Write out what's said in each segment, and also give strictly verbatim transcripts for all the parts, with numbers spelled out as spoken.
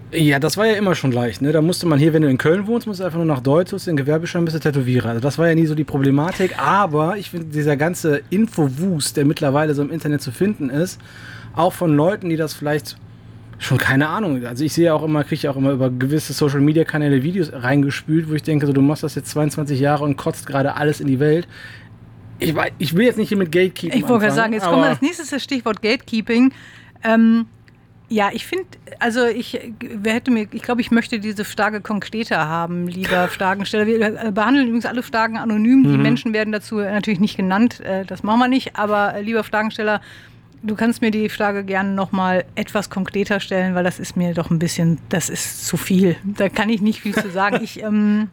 Ja, das war ja immer schon leicht, ne? Da musste man hier, wenn du in Köln wohnst, musst du einfach nur nach Deutsch, den Gewerbeschein, bist du Tätowierer. Also das war ja nie so die Problematik, aber ich finde, dieser ganze Infowust, der mittlerweile so im Internet zu finden ist, auch von Leuten, die das vielleicht schon, keine Ahnung, also ich sehe auch immer, kriege ja auch immer über gewisse Social-Media-Kanäle Videos reingespült, wo ich denke, so, du machst das jetzt zweiundzwanzig Jahre und kotzt gerade alles in die Welt. Ich, weiß, ich will jetzt nicht hier mit Gatekeeping Ich wollte gerade sagen, jetzt kommt als nächstes das Stichwort Gatekeeping. Ähm, Ja, ich finde, also ich, wer hätte mir, ich glaube, ich möchte diese Frage konkreter haben, lieber Fragensteller. Wir behandeln übrigens alle Fragen anonym. Mhm. Die Menschen werden dazu natürlich nicht genannt, das machen wir nicht. Aber lieber Fragensteller, du kannst mir die Frage gerne nochmal etwas konkreter stellen, weil das ist mir doch ein bisschen, das ist zu viel. Da kann ich nicht viel zu sagen. Ich, ähm,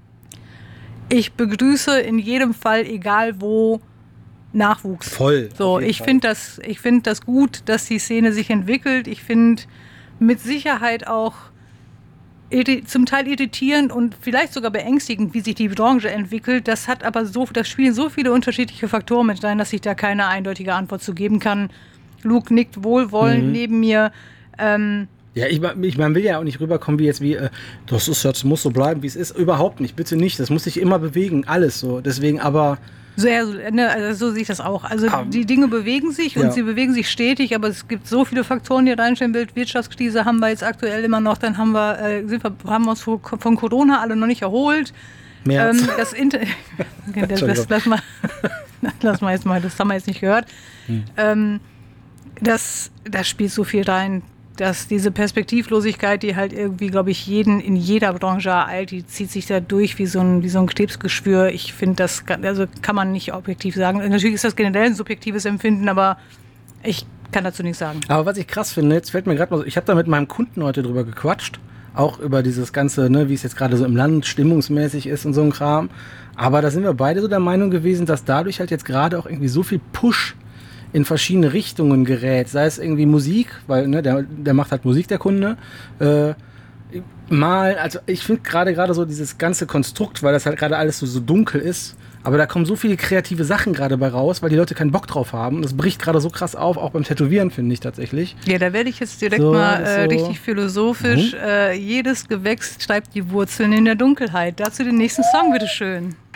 ich begrüße in jedem Fall, egal wo, Nachwuchs. Voll. So, ich finde das, ich finde das gut, dass die Szene sich entwickelt. Ich finde mit Sicherheit auch zum Teil irritierend und vielleicht sogar beängstigend, wie sich die Branche entwickelt. Das hat aber so, da spielen so viele unterschiedliche Faktoren mit rein, dass ich da keine eindeutige Antwort zu geben kann. Luke nickt wohlwollend mhm. neben mir. Ähm, Ja, ich, ich man will ja auch nicht rüberkommen wie jetzt wie, äh, das ist jetzt, muss so bleiben, wie es ist. Überhaupt nicht, bitte nicht. Das muss sich immer bewegen, alles so. Deswegen aber... So, ja, so, ne, also so sehe ich das auch. Also ah, die Dinge bewegen sich und ja. sie bewegen sich stetig, aber es gibt so viele Faktoren, die reinstehen. Wirtschaftskrise haben wir jetzt aktuell immer noch. Dann haben wir, äh, sind wir haben wir uns von Corona alle noch nicht erholt. März. Ähm, das Inter okay, das, das, lass mal, lass mal jetzt mal, das haben wir jetzt nicht gehört. Hm. Ähm, das, das spielt so viel rein. Dass diese Perspektivlosigkeit, die halt irgendwie, glaube ich, jeden in jeder Branche ereilt, die zieht sich da durch wie so ein, wie so ein Krebsgeschwür. Ich finde, das kann, also kann man nicht objektiv sagen. Natürlich ist das generell ein subjektives Empfinden, aber ich kann dazu nichts sagen. Aber was ich krass finde, jetzt fällt mir gerade mal so, ich habe da mit meinem Kunden heute drüber gequatscht, auch über dieses Ganze, ne, wie es jetzt gerade so im Land stimmungsmäßig ist und so ein Kram. Aber da sind wir beide so der Meinung gewesen, dass dadurch halt jetzt gerade auch irgendwie so viel Push in verschiedene Richtungen gerät, sei es irgendwie Musik, weil ne, der, der macht halt Musik, der Kunde, äh, mal, also ich finde gerade gerade so dieses ganze Konstrukt, weil das halt gerade alles so, so dunkel ist, aber da kommen so viele kreative Sachen gerade bei raus, weil die Leute keinen Bock drauf haben. Das bricht gerade so krass auf, auch beim Tätowieren, finde ich tatsächlich. Ja, da werde ich jetzt direkt so, mal äh, so richtig philosophisch. Mhm. Äh, jedes Gewächs schreibt die Wurzeln in der Dunkelheit. Dazu den nächsten Song, bitteschön.